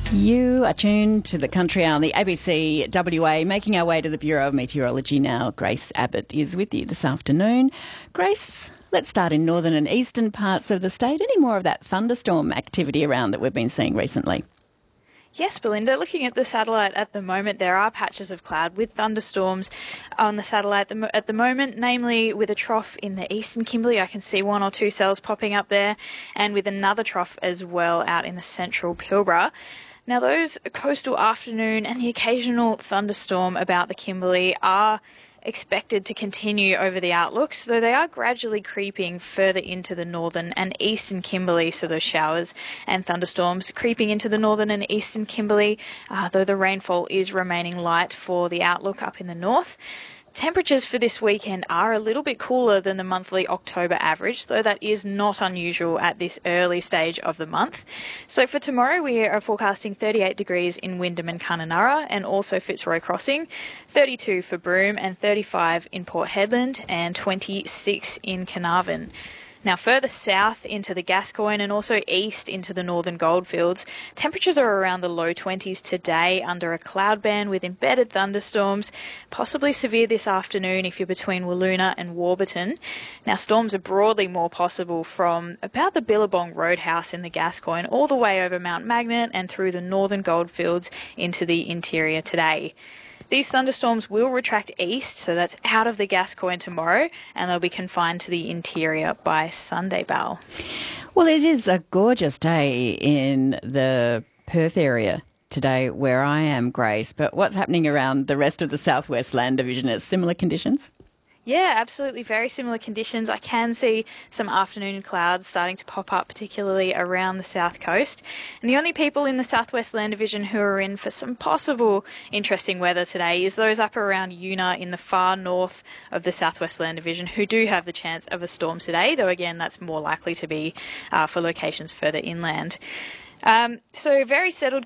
You are tuned to the Country Hour on the ABC WA, making our way to the Bureau of Meteorology now. Grace Abbott is with you this afternoon. Grace, let's start in northern and eastern parts of the state. Any more of that thunderstorm activity around that we've been seeing recently? Yes, Belinda, looking at the satellite at the moment, there are patches of cloud with thunderstorms on the satellite at the moment, namely with a trough in the eastern Kimberley. I can see one or two cells popping up there, and with another trough as well out in the central Pilbara. Now, those coastal afternoon and the occasional thunderstorm about the Kimberley are expected to continue over the outlooks, though they are gradually creeping further into the northern and eastern Kimberley, so those showers and thunderstorms creeping into the northern and eastern Kimberley, though the rainfall is remaining light for the outlook up in the north. Temperatures for this weekend are a little bit cooler than the monthly October average, though that is not unusual at this early stage of the month. So for tomorrow, we are forecasting 38 degrees in Wyndham and Kununurra and also Fitzroy Crossing, 32 for Broome and 35 in Port Hedland and 26 in Carnarvon. Now, further south into the Gascoyne and also east into the northern goldfields, temperatures are around the low 20s today under a cloud band with embedded thunderstorms, possibly severe this afternoon if you're between Wiluna and Warburton. Now, storms are broadly more possible from about the Billabong Roadhouse in the Gascoyne all the way over Mount Magnet and through the northern goldfields into the interior today. These thunderstorms will retract east, so that's out of the Gascoyne tomorrow, and they'll be confined to the interior by Sunday, Belle. Well, it is a gorgeous day in the Perth area today where I am, Grace, but what's happening around the rest of the Southwest Land Division? Is similar conditions? Yeah, absolutely. Very similar conditions. I can see some afternoon clouds starting to pop up, particularly around the south coast. And the only people in the Southwest Land Division who are in for some possible interesting weather today is those up around Una in the far north of the Southwest Land Division who do have the chance of a storm today, though again, that's more likely to be for locations further inland. So very settled